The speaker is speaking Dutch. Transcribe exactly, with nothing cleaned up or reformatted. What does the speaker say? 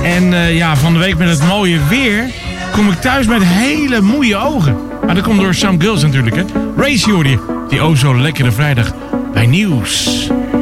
En uh, ja, van de week met het mooie weer kom ik thuis met hele moeie ogen. Maar dat komt door Some Girls natuurlijk, hè. Race hoorde je, die oh zo lekkere vrijdag bij Nieuws.